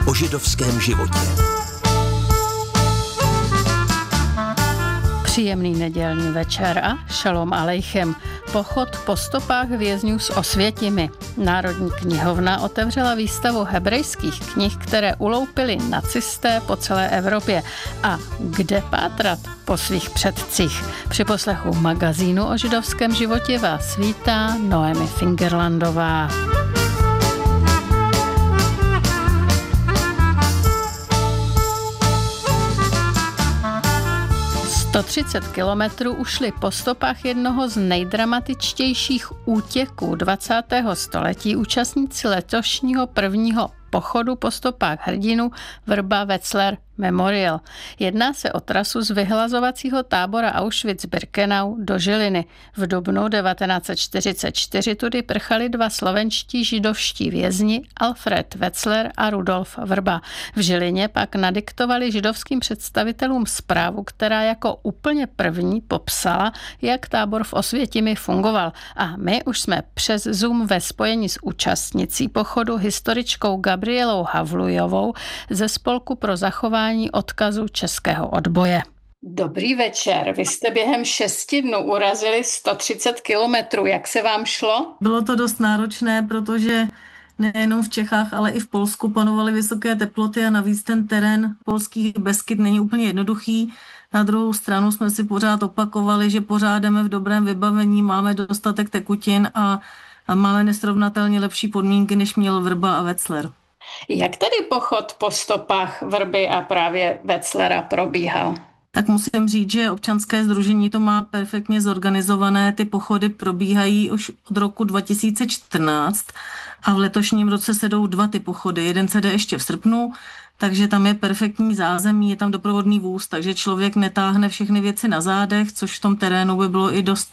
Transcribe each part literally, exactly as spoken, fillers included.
o židovském životě. Příjemný nedělní večer a šalom alejchem. Pochod po stopách vězňů z Osvětimi. Národní knihovna otevřela výstavu hebrejských knih, které uloupili nacisté po celé Evropě. A kde pátrat po svých předcích? Při poslechu magazínu o židovském životě vás vítá Noemi Fingerlandová. sto třicet kilometrů ušli po stopách jednoho z nejdramatičtějších útěků dvacátého století účastníci letošního prvního pochodu po stopách hrdinů Vrba Wetzlar Memorial. Jedná se o trasu z vyhlazovacího tábora Auschwitz-Birkenau do Žiliny. V dubnu devatenáct set čtyřicet čtyři tudy prchali dva slovenští židovští vězni Alfred Wetzlar a Rudolf Vrba. V Žilině pak nadiktovali židovským představitelům zprávu, která jako úplně první popsala, jak tábor v Osvětimi fungoval. A my už jsme přes Zoom ve spojení s účastnicí pochodu historičkou Gabrielou Havlujovou ze Spolku pro zachování odkazu českého odboje. Dobrý večer. Vy jste během šesti dnů urazili sto třicet kilometrů. Jak se vám šlo? Bylo to dost náročné, protože nejenom v Čechách, ale i v Polsku panovaly vysoké teploty a navíc ten terén polských Beskyd není úplně jednoduchý. Na druhou stranu jsme si pořád opakovali, že pořád jdeme v dobrém vybavení, máme dostatek tekutin a, a máme nesrovnatelně lepší podmínky, než měl Vrba a Wetzlar. Jak tedy pochod po stopách Vrby a právě Wetzlara probíhal? Tak musím říct, že občanské sdružení to má perfektně zorganizované. Ty pochody probíhají už od roku dva tisíce čtrnáct a v letošním roce se jdou dva ty pochody. Jeden se jde ještě v srpnu, takže tam je perfektní zázemí, je tam doprovodný vůz, takže člověk netáhne všechny věci na zádech, což v tom terénu by bylo i dost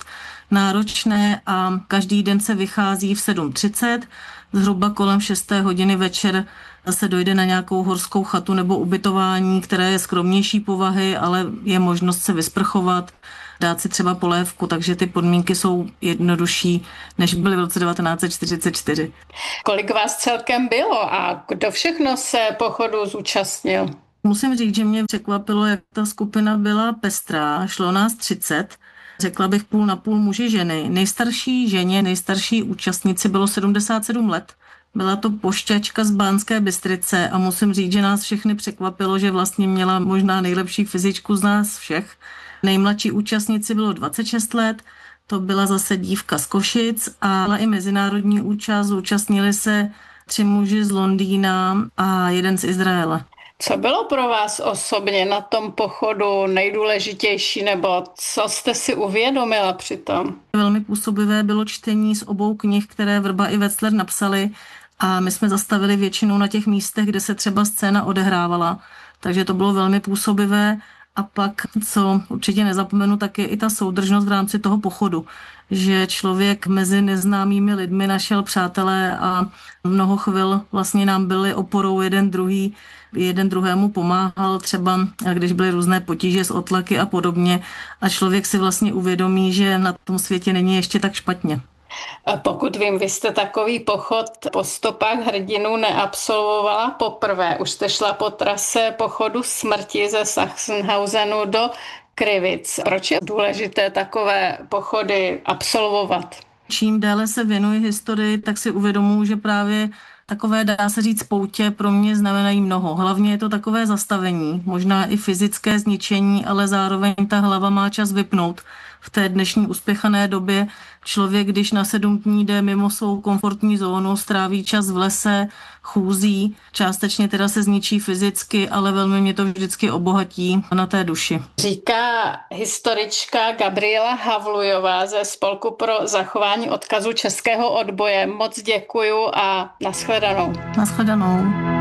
náročné a každý den se vychází v sedm třicet. Zhruba kolem šesté hodiny večer se dojde na nějakou horskou chatu nebo ubytování, které je skromnější povahy, ale je možnost se vysprchovat, dát si třeba polévku, takže ty podmínky jsou jednodušší, než byly v roce devatenáct set čtyřicet čtyři. Kolik vás celkem bylo a kdo všechno se pochodu zúčastnil? Musím říct, že mě překvapilo, jak ta skupina byla pestrá, šlo nás třicet. Řekla bych půl na půl muži ženy. Nejstarší ženě, nejstarší účastnici bylo sedmdesát sedm let. Byla to pošťačka z Banské Bystrice a musím říct, že nás všechny překvapilo, že vlastně měla možná nejlepší fyzičku z nás všech. Nejmladší účastnici bylo dvacet šest let, to byla zase dívka z Košic a i mezinárodní účast. Zúčastnili se tři muži z Londýna a jeden z Izraele. Co bylo pro vás osobně na tom pochodu nejdůležitější, nebo co jste si uvědomila při tom? Velmi působivé bylo čtení z obou knih, které Vrba i Wetzlar napsali a my jsme zastavili většinou na těch místech, kde se třeba scéna odehrávala, takže to bylo velmi působivé. A pak, co určitě nezapomenu, tak je i ta soudržnost v rámci toho pochodu, že člověk mezi neznámými lidmi našel přátelé a mnoho chvil vlastně nám byli oporou jeden druhý, jeden druhému pomáhal, třeba když byly různé potíže s otlaky a podobně a člověk si vlastně uvědomí, že na tom světě není ještě tak špatně. A pokud vím, vy jste takový pochod po stopách hrdinů neabsolvovala poprvé. Už jste šla po trase pochodu smrti ze Sachsenhausenu do Krivic. Proč je důležité takové pochody absolvovat? Čím déle se věnuji historii, tak si uvědomuji, že právě takové, dá se říct, poutě pro mě znamenají mnoho. Hlavně je to takové zastavení, možná i fyzické zničení, ale zároveň ta hlava má čas vypnout. V té dnešní uspěchané době člověk, když na sedm dní jde mimo svou komfortní zónu, stráví čas v lese, chůzí, částečně teda se zničí fyzicky, ale velmi mě to vždycky obohatí na té duši. Říká historička Gabriela Havlujová ze Spolku pro zachování odkazu českého odboje. Moc děkuju a nashledanou. Nashledanou.